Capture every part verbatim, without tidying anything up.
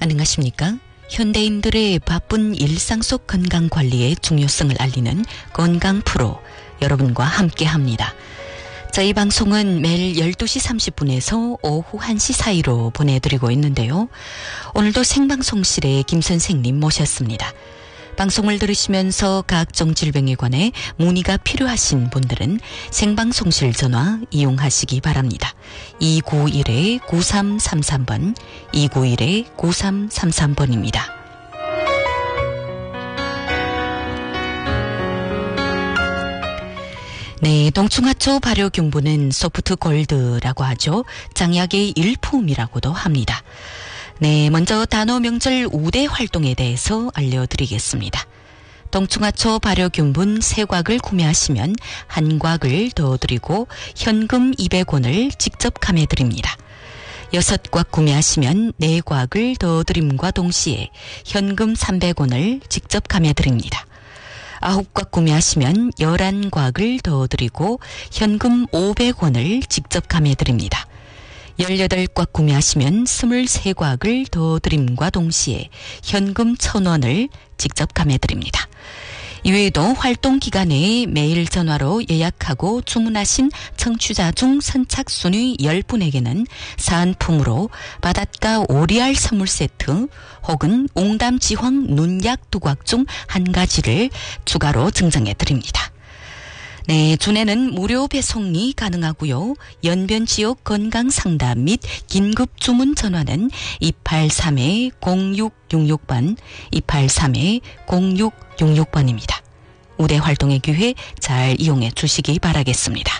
안녕하십니까? 현대인들의 바쁜 일상 속 건강관리의 중요성을 알리는 건강 프로 여러분과 함께합니다. 저희 방송은 매일 열두 시 삼십 분에서 오후 한 시 사이로 보내드리고 있는데요. 오늘도 생방송실에 김 선생님 모셨습니다. 방송을 들으시면서 각종 질병에 관해 문의가 필요하신 분들은 생방송실 전화 이용하시기 바랍니다. 이구일 구삼삼삼 번, 이구일 구삼삼삼 번입니다. 네, 동충하초 발효균분은 소프트 골드라고 하죠. 장약의 일품이라고도 합니다. 네, 먼저 단오 명절 우대 활동에 대해서 알려드리겠습니다. 동충하초 발효균분 세 곽을 구매하시면 한 곽을 더 드리고 현금 이백 원을 직접 감해드립니다. 여섯 곽 구매하시면 네 곽을 더 드림과 동시에 현금 삼백 원을 직접 감해드립니다. 아홉 곽 구매하시면 열한 곽을 더 드리고 현금 오백 원을 직접 감해드립니다. 열여덟 곽 구매하시면 스물세 곽을 더 드림과 동시에 현금 천 원을 직접 감해드립니다. 이외에도 활동 기간에 매일 전화로 예약하고 주문하신 청취자 중 선착순위 열 분에게는 사은품으로 바닷가 오리알 선물 세트 혹은 옹담지황 눈약 두 곽 중 한 가지를 추가로 증정해드립니다. 네, 준에는 무료 배송이 가능하고요. 연변 지역 건강 상담 및 긴급 주문 전화는 이팔삼 공육육육 번, 이팔삼 공육육육 번입니다. 우대 활동의 기회 잘 이용해 주시기 바라겠습니다.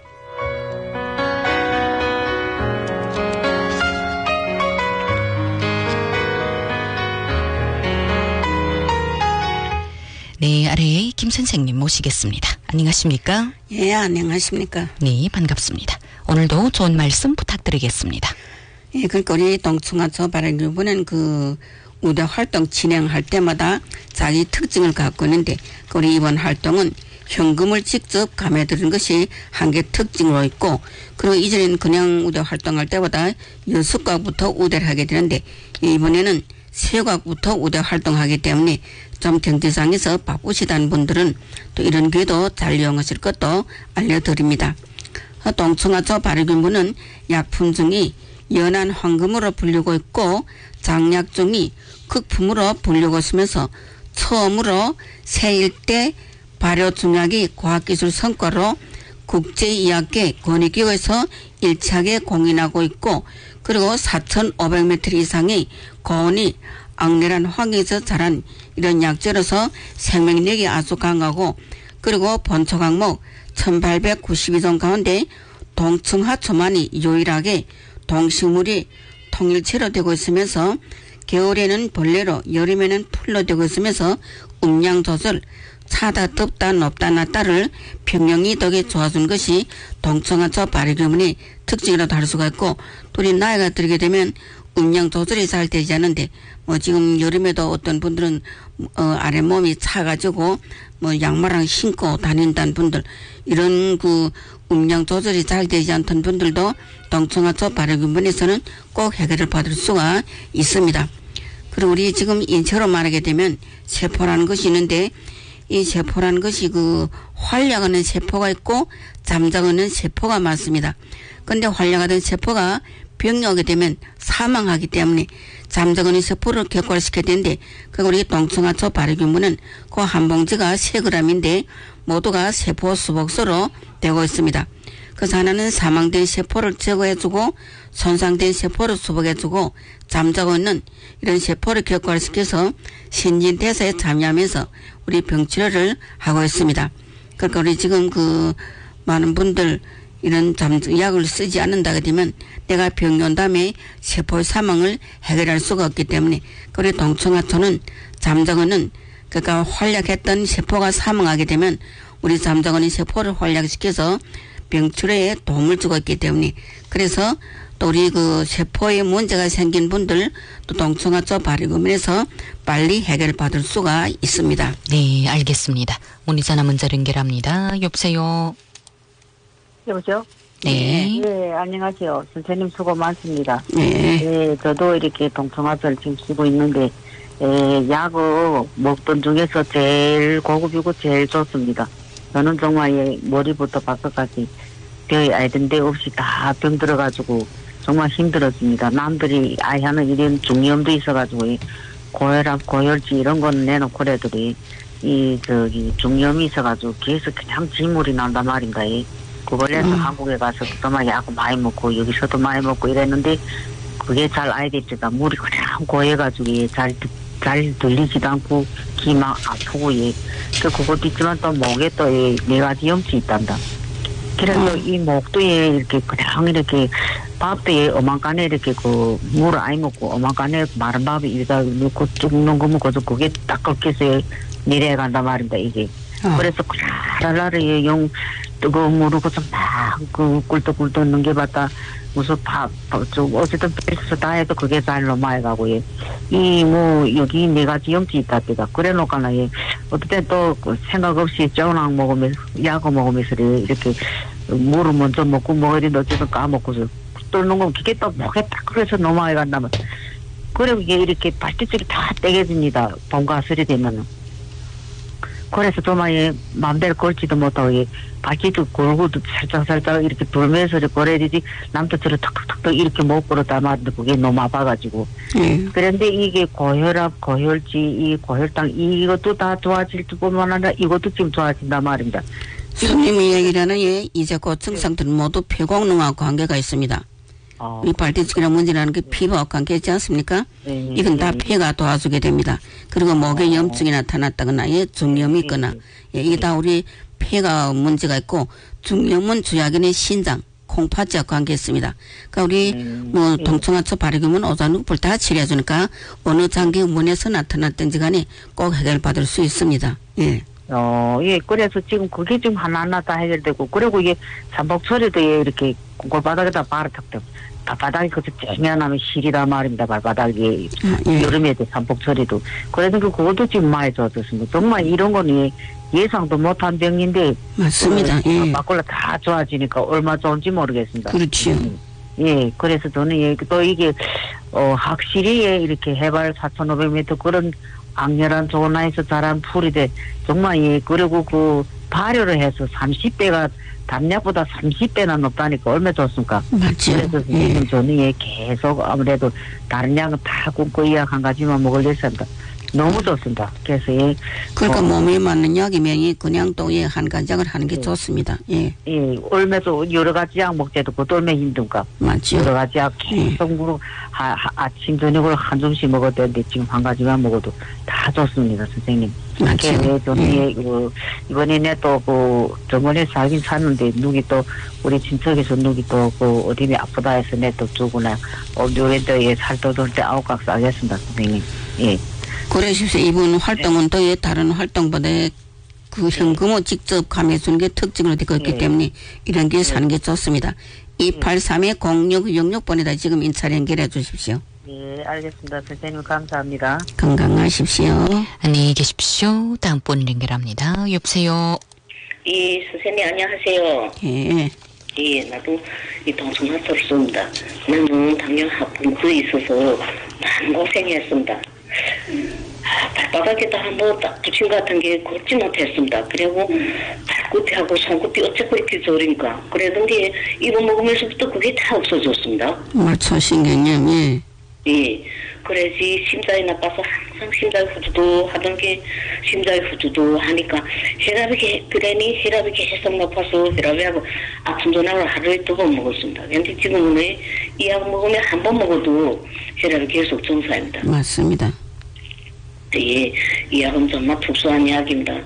네, 아래에 김 선생님 모시겠습니다. 안녕하십니까? 예, 안녕하십니까? 네, 반갑습니다. 오늘도 좋은 말씀 부탁드리겠습니다. 예, 그러니까 우리 동충하초 발효균분은 그 우대 활동 진행할 때마다 자기 특징을 갖고 있는데, 우리 이번 활동은 현금을 직접 감해드리는 것이 한 개 특징으로 있고, 그리고 이전에는 그냥 우대 활동할 때보다 여섯 곽부터 우대를 하게 되는데, 이번에는 세 곽부터 우대 활동하기 때문에 좀 경제상에서 바쁘시다는 분들은 또 이런 기회도 잘 이용하실 것도 알려드립니다. 동충하초 발효균분은 약품 중에 연한 황금으로 불리고 있고 장약 중에 극품으로 불리고 있으면서 처음으로 세일대 발효중약이 과학기술 성과로 국제의학계 권위기구에서 일차게 공인하고 있고, 그리고 사천오백 미터 이상의 고온이 악랄한 환경에서 자란 이런 약재로서 생명력이 아주 강하고, 그리고 본초 강목 천팔백구십이 종 가운데 동충하초만이 유일하게 동식물이 통일체로 되고 있으면서 겨울에는 벌레로, 여름에는 풀로 되고 있으면서 음양 조절, 차다 덥다 높다 낮다를 평형이덕에 좋아준 것이 동충하초 발효균분의 특징이라도 할 수가 있고, 또 우리 나이가 들게 되면 음양 조절이 잘 되지 않는데, 뭐 지금 여름에도 어떤 분들은 어 아랫몸이 차가지고 뭐 양말을 신고 다닌다는 분들, 이런 그 음양 조절이 잘 되지 않던 분들도 동충하초 발효균분에서는 꼭 해결을 받을 수가 있습니다. 그리고 우리 지금 인체로 말하게 되면 세포라는 것이 있는데, 이 세포라는 것이 그 활약하는 세포가 있고 잠자하는 세포가 많습니다. 그런데 활약하던 세포가 병이 오게 되면 사망하기 때문에 잠자하는 세포를 격발시켜야 되는데, 그 우리 동충하초 발효균분은 그 한 봉지가 세 그램인데 모두가 세포 수복소로 되고 있습니다. 그래서 하나는 사망된 세포를 제거해주고 손상된 세포를 수복해주고 잠자고 있는 이런 세포를 격발시켜서 신진대사에 참여하면서 우리 병치료를 하고 있습니다. 그러니까 우리 지금 그 많은 분들 이런 잠 약을 쓰지 않는다게 되면 내가 병이 온 다음에 세포의 사망을 해결할 수가 없기 때문에, 우리 동충하초는 잠자고는 그러니까 활약했던 세포가 사망하게 되면 우리 잠자고는 세포를 활약시켜서 병치료에 도움을 주고 있기 때문에, 그래서 또 우리 그 세포에 문제가 생긴 분들 또 동충하초 발효균분에서 빨리 해결받을 수가 있습니다. 네, 알겠습니다. 문의 전화 문자 연결합니다. 여보세요. 여보세요? 네. 네, 안녕하세요. 선생님 수고 많습니다. 네. 네, 저도 이렇게 동청화를 지금 쓰고 있는데, 에, 약을 먹던 중에서 제일 고급이고 제일 좋습니다. 저는 정말 예, 머리부터 발끝까지 별 아이든 데 없이 다 병들어가지고 정말 힘들었습니다. 남들이 아이 하는 이런 중염도 있어가지고 이 고혈압, 고혈지 이런 건 내놓고 그래들이 이 저기 중염이 있어가지고 계속 그냥 지물이 난단 말입니다. 이 그걸해서 음. 한국에 가서 정말 약 많이 먹고 여기서도 많이 먹고 이랬는데 그게 잘 알겠지가 물이 그냥 고여가지고 잘, 잘 들리지도 않고 기막 아프고 예. 그 그것도 있지만 또 목에 또 예, 네 가지 염증이 있단다. 그래서 이 목도 예, 이렇게 그냥 이렇게 밥도 예, 어망간에 이렇게 그 물을 아이 먹고 어망간에 마른 밥에 여기다 넣고 쭉 넣으면 그게 딱 꺾여서 내려간단 말입니다 이게. 어. 그래서 그라라라 용 뜨거운 물을 좀막그 꿀떡꿀떡 넘겨봤다 무슨 밥, 좀 어쨌든 뺏어서 다 해도 그게 잘 넘어가고 예. 이 뭐 여기 네 가지 염증이 있다 때가 그래놓고는 예. 어떨 또 생각 없이 쩌랑 먹으면서 약을 먹으면서 이렇게 물을 먼저 먹고 먹으리 어쨌든 까먹고서 뚫는 건 그게 또 목에 딱 그래서 넘어가 간다면 그리고 이게 이렇게 발뒤쪽이 다 떼겨집니다. 봄과 설이 되면은. 그래서 정말 마음대로 걸지도 못하고 발뒤도 골고도 살짝살짝 이렇게 돌면서 거래리지 남자처럼 탁탁탁 이렇게 못 걸었다 말인데 그게 너무 아파가지고. 네. 그런데 이게 고혈압, 고혈지, 이 고혈당 이것도 다 좋아질 뿐만 아니라 이것도 지금 좋아진단 말입니다. 손님이 얘기하는 예, 이제 그 증상들은 모두 폐공능하고 관계가 있습니다. 어. 이 발뒤치기나 문제라는 게 피부와 관계 있지 않습니까? 네, 이건 다 네. 폐가 도와주게 됩니다. 그리고 목에 염증이 나타났다거나 예, 중염이 있거나 예, 이게 다 우리 폐가 문제가 있고 중염은 주약인의 신장, 콩팥지와 관계 있습니다. 그러니까 우리 음, 뭐 네. 동청화초 발효균은 오장육부를 다 치료해주니까 어느 장기문에서 나타났든지 간에 꼭 해결받을 수 있습니다. 예. 어, 예, 그래서 지금 그게 지금 하나하나 다 해결되고, 그리고 이게 삼복처리도 예, 이렇게 골바닥에다 바르탁 발바닥이 그저 쨍하면 실이다 말입니다. 발바닥이 아, 예. 여름에 삼복처리도. 그래서 그 그것도 지금 많이 좋아졌습니다. 정말 이런 거는 예상도 못한 병인데 맞습니다. 그, 예. 막걸리 다 좋아지니까 얼마 좋은지 모르겠습니다. 그렇지요. 음. 예, 그래서 저는 예, 또 이게 어 확실히 예, 이렇게 해발 사천오백 미터 그런 악렬한 조나에서 자란 풀이돼 정말 예, 그리고 그 발효를 해서 삼십 배가 담약보다 삼십 배나 높다니까 얼마나 좋습니까? 맞죠. 그래서 예. 지금 저는 예, 계속 아무래도 다른 약은 다 굶고 이 약 한 가지만 먹을 예습니다. 너무 좋습니다. 그래서 예, 그러니까 어, 몸에 맞는 약이면 그냥 또 예, 한 간장을 하는 게 예. 좋습니다. 예. 예, 얼마도 여러 가지 약 먹자도 그것도 얼마나 힘든가. 맞죠. 여러 가지 약 계속 물어 하, 하, 아침 저녁으로 한 점씩 먹어도 되는데 지금 한 가지만 먹어도 다 좋습니다, 선생님. 맞죠. 그래서 저는 예. 예, 그, 이번에 내또그 정원에 살긴 샀는데 누기 또 우리 친척에서 누기 또 그 어디에 아프다 해서 내 또 주구나 어 요래 또예 살도들 때 아홉 각 싸겠습니다, 선생님. 예. 그러십시오. 이분 활동은 또 예, 다른 활동보다 그 현금을 직접 감해주는 게 특징으로 되어 있기 예. 때문에 이런 게 사는 게 좋습니다. 이팔삼 공육육육 번에다 지금 인차 연결해 주십시오. 예, 알겠습니다. 선생님 감사합니다. 건강하십시오. 안녕히 계십시오. 다음 분 연결합니다. 여보세요. 이 선생님 안녕하세요. 예. 예, 나도 이 동청화초를 씁니다. 나는 당뇨 합병증이 있어서 많은 고생했습니다. 아, 발바닥에다 한번 딱 붙인 것 같은 게 걷지 못했습니다. 그리고 발끝하고 손끝이 어쩌고 이렇게 저리니까 그러던데 이거 먹으면서부터 그게 다 없어졌습니다. 말초신경염, 예. 예, 그래서 심장이 나빠서 항상 심장이 후두두 하던 게 심장이 후두두 하니까 혈압이 게, 그러니 혈압이 계속 높아서 혈압이하고 아픈 전화를 하루에 두 번 먹었습니다. 근데 지금은 이 약 먹으면 한 번 먹어도 혈압이 계속 정상입니다. 맞습니다. 예, 이 약은 정말 특수한 약입니다.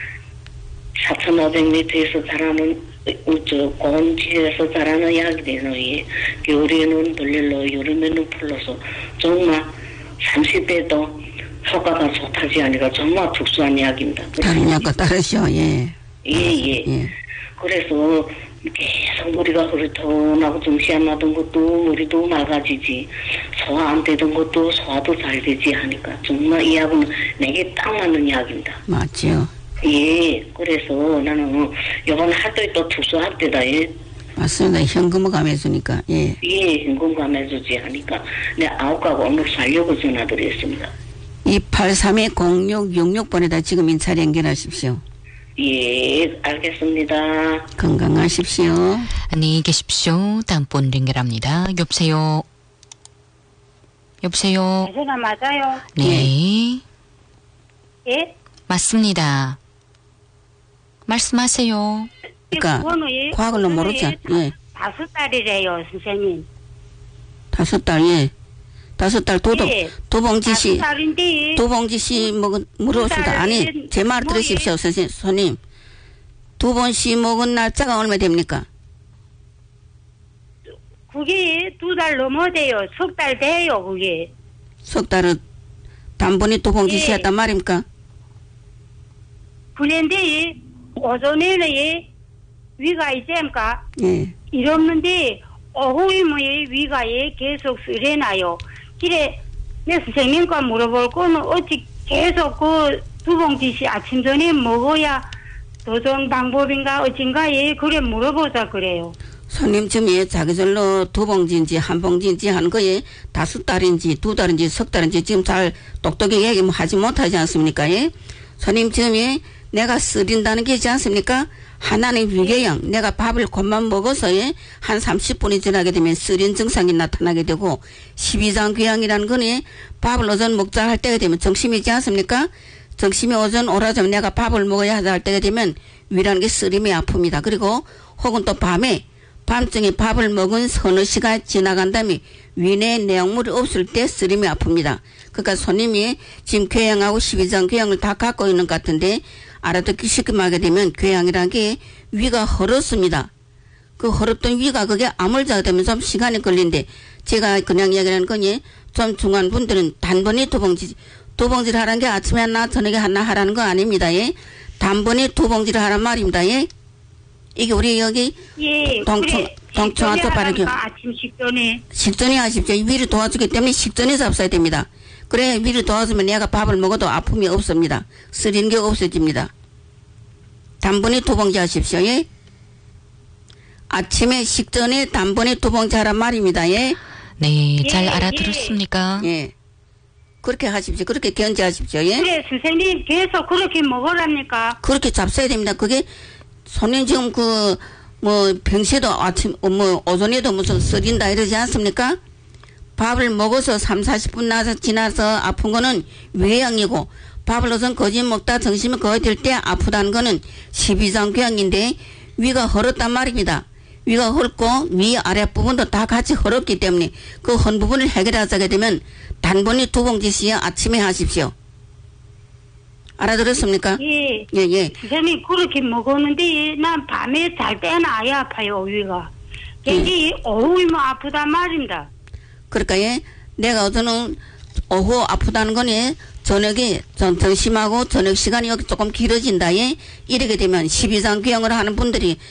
사천오백 미터에서 자라는 저 고온 지대에서 자라는 약이 되는 이 겨울에는 벌릴로 여름에는 풀러서 정말 삼십 배도 효과가 좋다지 아니라 정말 특수한 약입니다. 다른 약과 다르죠, 예. 예, 예. 예. 그래서 계속 머리가 흐릿하고 정신 안 나던 것도 머리도 맑아지지 소화 안 되던 것도 소화도 잘 되지 하니까 정말 이 약은 내게 딱 맞는 약입니다. 맞죠. 예, 그래서 나는 이번 할 때 또 특수할 때다. 예. 맞습니다. 현금을 감해주니까. 예. 예, 현금 감해주지 하니까 내 아홉가고 오늘 살려고 전화드렸습니다. 이팔삼 공육육육 번에다 지금 인차를 연결하십시오. 예, 알겠습니다. 건강하십시오. 안녕히 계십시오. 다음 분 연결합니다. 여보세요. 여보세요. 전화 맞아요? 네. 예? 맞습니다. 말씀하세요. 그러니까 번호에 과거는 모르죠. 예. 다섯 달이래요, 선생님. 다섯 달, 예. 다섯 달 도둑, 예. 도봉지 씨, 다섯 달인데 도봉지 씨 먹은, 물었습니다. 아니, 제 말 들으십시오, 선생님, 손님. 두번 씨 먹은 날짜가 얼마 됩니까? 그게 두 달 넘어돼요. 석 달 돼요, 그게. 석 달은 단번에 도봉지 예. 씨 했단 말입니까? 그런데 오전에는 예, 위가 있습니까? 예. 이러는데 오후에 뭐예 위가 예 계속 쓰레나요. 그래 내 선생님과 물어볼 거는 어찌 계속 그 두 봉지씩 아침 전에 먹어야 더 좋은 방법인가 어딘가 예 그래 물어보자 그래요. 손님 지금 예, 자기절로 두 봉지인지 한 봉지인지 하는 거에 다섯 달인지 두 달인지 석 달인지 지금 잘 똑똑히 얘기하지 못하지 않습니까? 예? 손님 지금 예, 내가 쓰린다는 게 있지 않습니까? 하나는 위궤양, 내가 밥을 곧만 먹어서 예, 한 삼십 분이 지나게 되면 쓰린 증상이 나타나게 되고 십이장 궤양이라는 거는 밥을 오전 먹자 할 때가 되면 정심이 있지 않습니까? 정심이 오전 오라자면 내가 밥을 먹어야 하자 할 때가 되면 위라는 게 쓰림이 아픕니다. 그리고 혹은 또 밤에 밤중에 밥을 먹은 서너 시간 지나간 다음에 위내 내용물이 없을 때 쓰림이 아픕니다. 그러니까 손님이 지금 궤양하고 십이장 궤양을 다 갖고 있는 것 같은데 알아듣기 쉽게 말하게 되면 궤양이라는 게 위가 헐었습니다. 그 헐었던 위가 그게 아물자가 되면 좀 시간이 걸린데 제가 그냥 얘기하는 거니 좀 중요한 분들은 단번에 두 봉지 두 봉지를 하라는 게 아침에 하나 저녁에 하나 하라는 거 아닙니다. 예. 단번에 두 봉지를 하란 말입니다. 예. 이게 우리 여기 예, 동청 그래. 동청아토 바르기 아침 식전에 식전에 하십시오. 위를 도와주기 때문에 식전에 잡숴야 됩니다. 그래 위를 도와주면 내가 밥을 먹어도 아픔이 없습니다. 쓰리는 게 없어집니다. 단번에 두 봉지 하십시오. 예. 아침에 식전에 단번에 두 봉지 하란 말입니다. 예. 네, 잘 예, 알아들었습니까? 예. 그렇게 하십시오. 그렇게 견제하십시오. 예. 그래 선생님 계속 그렇게 먹으랍니까? 그렇게 잡숴야 됩니다. 그게 손님 지금 그 뭐 평소에도 아침 뭐 오전에도 무슨 쓰린다 이러지 않습니까? 밥을 먹어서 삼사십 분 나서 지나서 아픈 거는 위궤양이고 밥을 우선 거짓 먹다 정신이 거의 들 때 아프다는 거는 십이장 궤양인데 위가 헐었단 말입니다. 위가 헐고 위 아랫부분도 다 같이 헐었기 때문에 그 헌 부분을 해결하자게 되면 단번에 두 봉지씩 아침에 하십시오. 알아들었습니까? 예. 예, 예. 선생님 그렇게 먹었는데 난 밤에 잘 때는 아예 아파요 위가. 근데 오후에만 아프단 말입니다. 그러니까 예, 내가 어제는 오후 아프다는 거니 저녁에 전 점심하고 저녁 시간이 여기 조금 길어진다. 예. 이렇게 되면 십이장 궤양을 하는 분들이